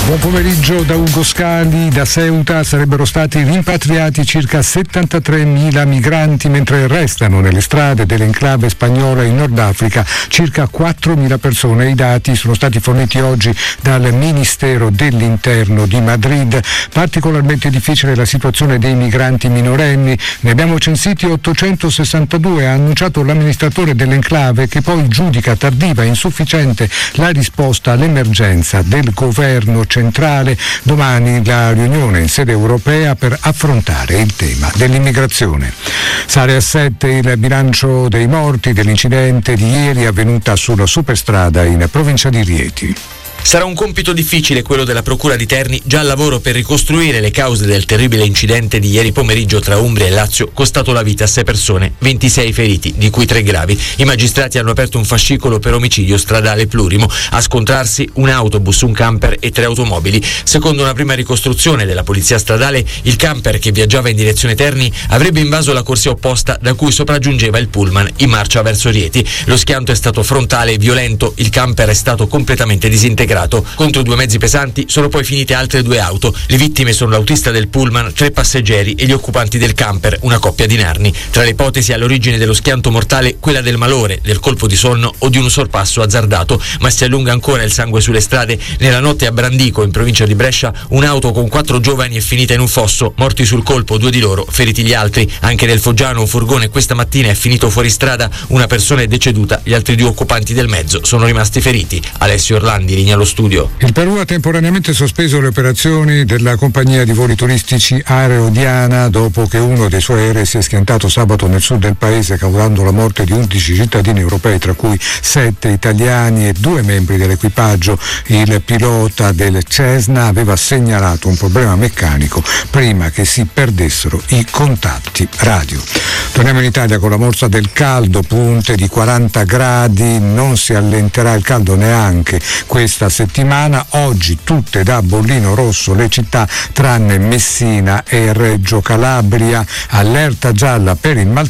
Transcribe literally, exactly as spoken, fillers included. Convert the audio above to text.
Buon pomeriggio da Ugo Scali. Da Ceuta sarebbero stati rimpatriati circa settantatremila migranti, mentre restano nelle strade dell'enclave spagnola in Nord Africa circa quattromila persone. I dati sono stati forniti oggi dal Ministero dell'Interno di Madrid. Particolarmente difficile la situazione dei migranti minorenni. Ne abbiamo censiti ottocentosessantadue, ha annunciato l'amministratore dell'enclave, che poi giudica tardiva e insufficiente la risposta all'emergenza del governo centrale. Domani la riunione in sede europea per affrontare il tema dell'immigrazione. Sale a sette il bilancio dei morti dell'incidente di ieri avvenuta sulla superstrada in provincia di Rieti. Sarà un compito difficile quello della Procura di Terni, già al lavoro per ricostruire le cause del terribile incidente di ieri pomeriggio tra Umbria e Lazio, costato la vita a sei persone, ventisei feriti, di cui tre gravi. I magistrati hanno aperto un fascicolo per omicidio stradale plurimo. A scontrarsi un autobus, un camper e tre automobili. Secondo una prima ricostruzione della polizia stradale, il camper che viaggiava in direzione Terni avrebbe invaso la corsia opposta da cui sopraggiungeva il pullman in marcia verso Rieti. Lo schianto è stato frontale e violento, il camper è stato completamente disintegrato. Contro due mezzi pesanti sono poi finite altre due auto. Le vittime sono l'autista del pullman, tre passeggeri e gli occupanti del camper, una coppia di narni. Tra le ipotesi all'origine dello schianto mortale, quella del malore, del colpo di sonno o di un sorpasso azzardato, ma si allunga ancora il sangue sulle strade. Nella notte a Brandico, in provincia di Brescia, un'auto con quattro giovani è finita in un fosso, morti sul colpo due di loro, feriti gli altri. Anche nel Foggiano un furgone questa mattina è finito fuori strada, una persona è deceduta, gli altri due occupanti del mezzo sono rimasti feriti. Alessio Orlandi, linea allo studio. Il Perù ha temporaneamente sospeso le operazioni della compagnia di voli turistici Aereo Diana dopo che uno dei suoi aerei si è schiantato sabato nel sud del paese, causando la morte di undici cittadini europei, tra cui sette italiani e due membri dell'equipaggio. Il pilota del Cessna aveva segnalato un problema meccanico prima che si perdessero i contatti radio. Torniamo in Italia con la morsa del caldo, punte di quaranta gradi, non si allenterà il caldo neanche questa settimana. Oggi tutte da bollino rosso le città tranne Messina e Reggio Calabria. Allerta gialla per il mal